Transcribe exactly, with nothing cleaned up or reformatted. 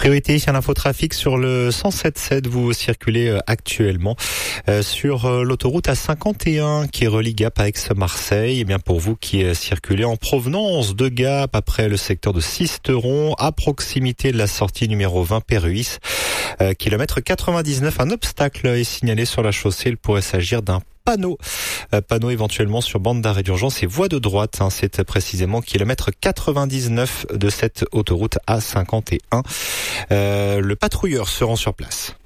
Priorité à l'infotrafic sur le cent sept sept, vous circulez actuellement euh, sur euh, l'autoroute A cinquante et un qui relie Gap à Aix-Marseille. Et bien pour vous qui circulez en provenance de Gap après le secteur de Sisteron, à proximité de la sortie numéro vingt Péruis, euh, kilomètre quatre-vingt-dix-neuf, un obstacle est signalé sur la chaussée. Il pourrait s'agir d'un panneau, euh, panneau éventuellement sur bande d'arrêt d'urgence et voie de droite. Hein, c'est précisément kilomètre quatre-vingt-dix-neuf de cette autoroute A cinquante et un. Euh, le patrouilleur se rend sur place.